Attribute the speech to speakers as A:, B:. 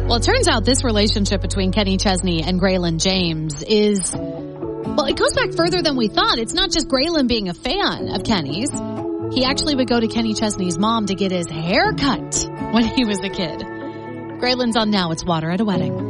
A: Well, it turns out this relationship between Kenny Chesney and Graylin James is, well, it goes back further than we thought. It's not just Graylin being a fan of Kenny's. He actually would go to Kenny Chesney's mom to get his hair cut when he was a kid. Graylin's on Now It's Water at a Wedding.